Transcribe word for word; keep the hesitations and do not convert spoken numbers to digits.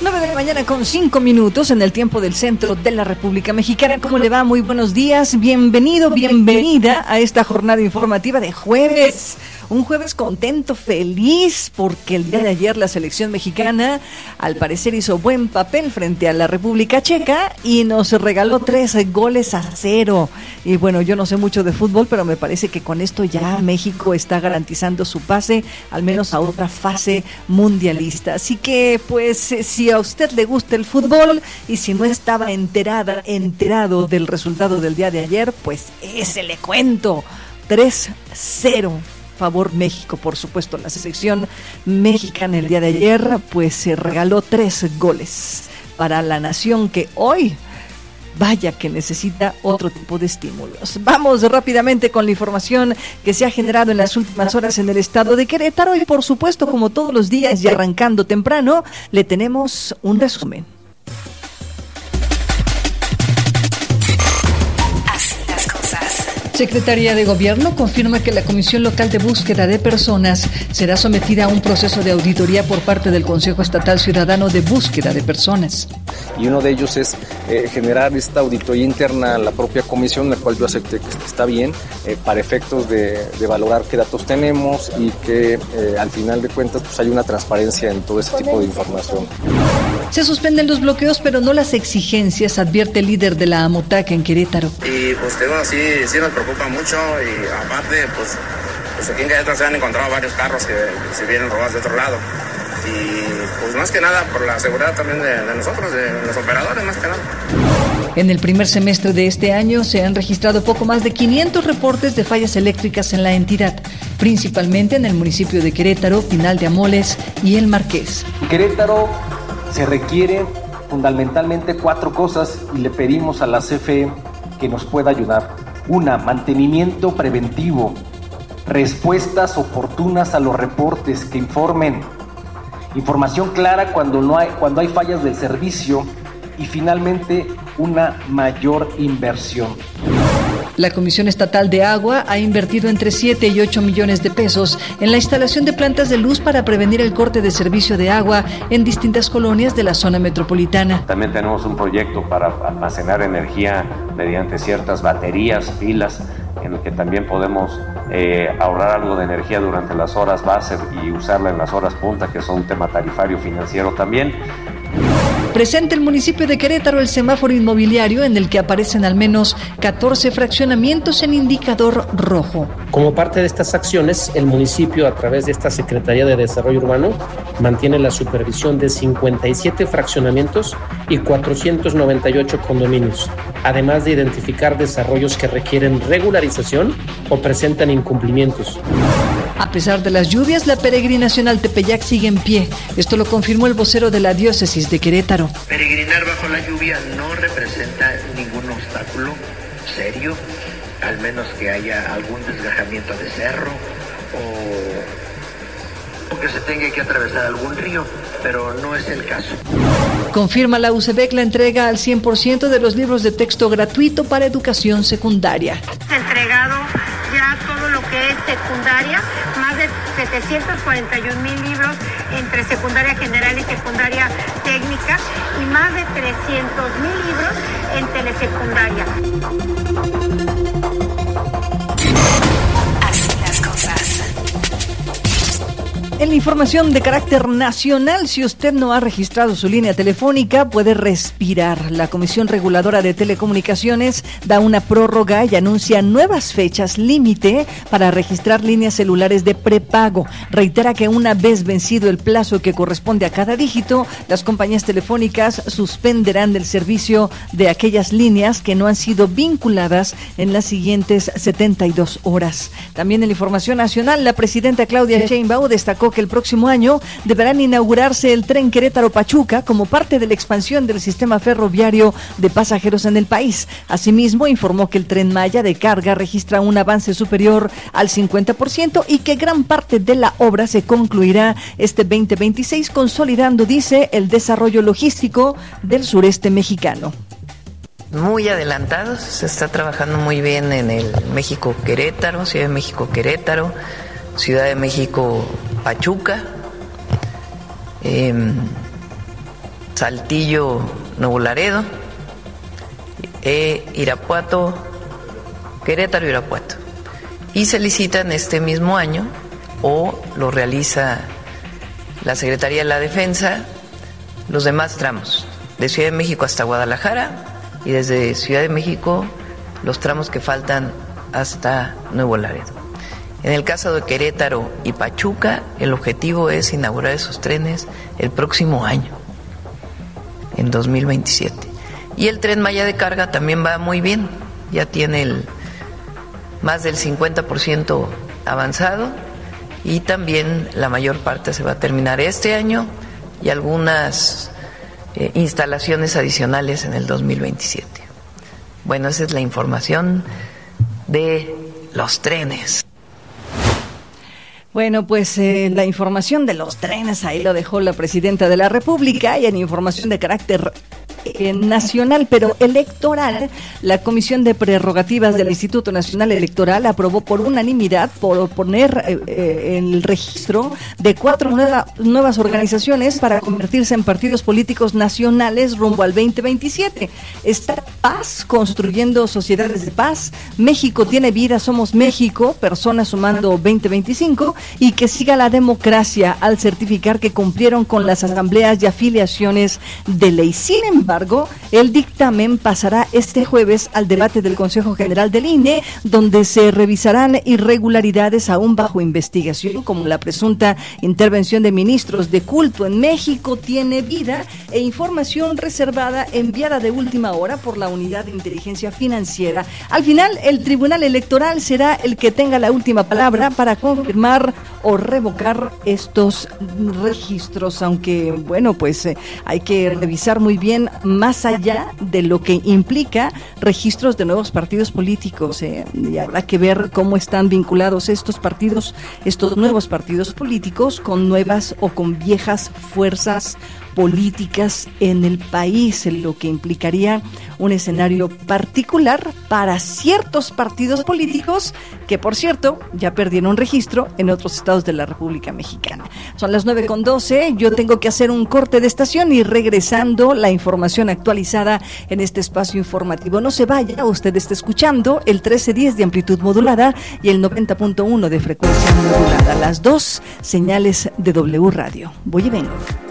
nueve de la mañana con cinco minutos en el tiempo del centro de la República Mexicana. ¿Cómo le va? Muy buenos días. Bienvenido, bienvenida a esta jornada informativa de jueves. Un jueves contento, feliz, porque el día de ayer la selección mexicana al parecer hizo buen papel frente a la República Checa y nos regaló tres goles a cero. Y bueno, yo no sé mucho de fútbol, pero me parece que con esto ya México está garantizando su pase, al menos a otra fase mundialista. Así que, pues, si a usted le gusta el fútbol y si no estaba enterada, enterado del resultado del día de ayer, pues ese le cuento. tres cero. Favor México, por supuesto. La selección mexicana el día de ayer pues se regaló tres goles para la nación que hoy, vaya que necesita otro tipo de estímulos. Vamos rápidamente con la información que se ha generado en las últimas horas en el estado de Querétaro y por supuesto, como todos los días y arrancando temprano, le tenemos un resumen. Secretaría de Gobierno confirma que la Comisión Local de Búsqueda de Personas será sometida a un proceso de auditoría por parte del Consejo Estatal Ciudadano de Búsqueda de Personas. Y uno de ellos es eh, generar esta auditoría interna a la propia comisión, la cual yo acepté que está bien, eh, para efectos de, de valorar qué datos tenemos y que eh, al final de cuentas pues hay una transparencia en todo ese tipo de información. Se suspenden los bloqueos, pero no las exigencias, advierte el líder de la AMOTAC en Querétaro. Y pues digo, sí, sí nos preocupa mucho y aparte, pues, pues aquí en Querétaro se han encontrado varios carros que se vienen robados de otro lado. Y pues más que nada por la seguridad también de, de nosotros, de los operadores más que nada. En el primer semestre de este año se han registrado poco más de quinientos reportes de fallas eléctricas en la entidad, principalmente en el municipio de Querétaro, Pinal de Amoles y El Marqués. Querétaro se requiere fundamentalmente cuatro cosas y le pedimos a la C F E que nos pueda ayudar. Una, mantenimiento preventivo, respuestas oportunas a los reportes que informen, información clara cuando no hay, cuando hay fallas del servicio y finalmente una mayor inversión. La Comisión Estatal de Agua ha invertido entre siete y ocho millones de pesos en la instalación de plantas de luz para prevenir el corte de servicio de agua en distintas colonias de la zona metropolitana. También tenemos un proyecto para almacenar energía mediante ciertas baterías, pilas, en el que también podemos eh, ahorrar algo de energía durante las horas base y usarla en las horas punta, que son un tema tarifario financiero también. Presenta el municipio de Querétaro el semáforo inmobiliario en el que aparecen al menos catorce fraccionamientos en indicador rojo. Como parte de estas acciones, el municipio, a través de esta Secretaría de Desarrollo Urbano, mantiene la supervisión de cincuenta y siete fraccionamientos y cuatrocientos noventa y ocho condominios, además de identificar desarrollos que requieren regularización o presentan incumplimientos. A pesar de las lluvias, la peregrinación al Tepeyac sigue en pie. Esto lo confirmó el vocero de la diócesis de Querétaro. Peregrinar bajo la lluvia no representa ningún obstáculo serio, al menos que haya algún desgajamiento de cerro o, o que se tenga que atravesar algún río, pero no es el caso. Confirma la U C B E C la entrega al cien por ciento de los libros de texto gratuito para educación secundaria. Entregado ya todo lo que es secundaria, más de setecientos cuarenta y un mil libros entre secundaria general y secundaria técnica y más de trescientos mil libros en telesecundaria. Así las cosas. En la información de carácter nacional, si usted no ha registrado su línea telefónica, puede respirar. La Comisión Reguladora de Telecomunicaciones da una prórroga y anuncia nuevas fechas límite para registrar líneas celulares de prepago. Reitera que una vez vencido el plazo que corresponde a cada dígito, las compañías telefónicas suspenderán del servicio de aquellas líneas que no han sido vinculadas en las siguientes setenta y dos horas. También en la información nacional, la presidenta Claudia Sheinbaum destacó que el próximo año deberán inaugurarse el tren Querétaro-Pachuca como parte de la expansión del sistema ferroviario de pasajeros en el país. Asimismo, informó que el Tren Maya de carga registra un avance superior al cincuenta por ciento y que gran parte de la obra se concluirá este veinte veintiséis, consolidando, dice, el desarrollo logístico del sureste mexicano. Muy adelantados, se está trabajando muy bien en el México-Querétaro, Ciudad de México-Querétaro, Ciudad de México-Pachuca. Eh, Saltillo, Nuevo Laredo, e Irapuato, Querétaro, Irapuato. Y se licitan este mismo año o lo realiza la Secretaría de la Defensa los demás tramos, de Ciudad de México hasta Guadalajara y desde Ciudad de México los tramos que faltan hasta Nuevo Laredo. En el caso de Querétaro y Pachuca, el objetivo es inaugurar esos trenes el próximo año, en dos mil veintisiete. Y el Tren Maya de carga también va muy bien, ya tiene el, más del cincuenta por ciento avanzado y también la mayor parte se va a terminar este año y algunas eh, instalaciones adicionales en el dos mil veintisiete. Bueno, esa es la información de los trenes. Bueno, pues eh, la información de los trenes ahí lo dejó la presidenta de la República, y en información de carácter eh, nacional, pero electoral, la Comisión de Prerrogativas del Instituto Nacional Electoral aprobó por unanimidad por poner eh, eh, el registro de cuatro nueva, nuevas organizaciones para convertirse en partidos políticos nacionales rumbo al veinte veintisiete. Está Paz, construyendo sociedades de paz, México tiene vida, somos México, personas sumando veinte veinticinco, y que siga la democracia al certificar que cumplieron con las asambleas y afiliaciones de ley. Sin embargo, el dictamen pasará este jueves al debate del Consejo General del I N E, donde se revisarán irregularidades aún bajo investigación, como la presunta intervención de ministros de culto en México tiene vida e información reservada enviada de última hora por la Unidad de Inteligencia Financiera. Al final, el Tribunal Electoral será el que tenga la última palabra para confirmar o revocar estos registros, aunque bueno, pues eh, hay que revisar muy bien más allá de lo que implica registros de nuevos partidos políticos, eh, y habrá que ver cómo están vinculados estos partidos, estos nuevos partidos políticos con nuevas o con viejas fuerzas políticas en el país, lo que implicaría un escenario particular para ciertos partidos políticos que, por cierto, ya perdieron registro en otros estados de la República Mexicana. Son las nueve con doce, yo tengo que hacer un corte de estación y regresando la información actualizada en este espacio informativo. No se vaya, usted está escuchando el trece diez de amplitud modulada y el noventa punto uno de frecuencia modulada, las dos señales de W Radio. Voy y vengo.